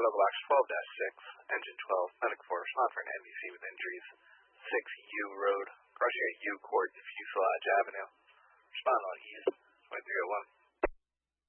level Ox 12-6, engine 12, medic 4, respond for an NBC with injuries. 6U Road, Garcia U Court, Fuselage Avenue. Respond on ease, 2301.